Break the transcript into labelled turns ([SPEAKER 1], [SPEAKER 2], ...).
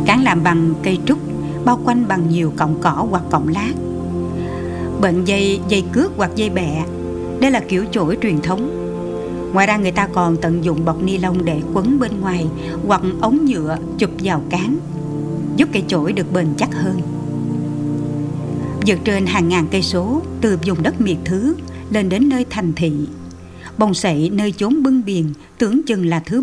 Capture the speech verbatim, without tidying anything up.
[SPEAKER 1] Cán làm bằng cây trúc, bao quanh bằng nhiều cọng cỏ hoặc cọng lát. Bệnh dây, dây cước hoặc dây bẹ. Đây là kiểu chổi truyền thống. Ngoài ra người ta còn tận dụng bọc ni lông để quấn bên ngoài hoặc ống nhựa chụp vào cán, giúp cây chổi được bền chắc hơn. Vượt trên hàng ngàn cây số, từ vùng đất miệt thứ lên đến nơi thành thị, bồng sậy nơi chốn bưng biển tưởng chừng là thứ